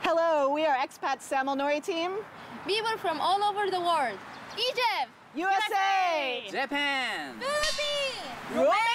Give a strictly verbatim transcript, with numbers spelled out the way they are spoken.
Hello, we are expat Samulnori team. People from all over the world. Egypt, U S A, Japan, Philippines, Romania.